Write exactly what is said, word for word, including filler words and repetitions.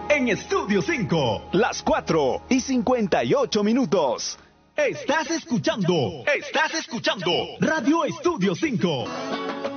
en Estudio cinco. Las cuatro y cincuenta y ocho minutos. Estás escuchando, estás escuchando Radio Estudio cinco.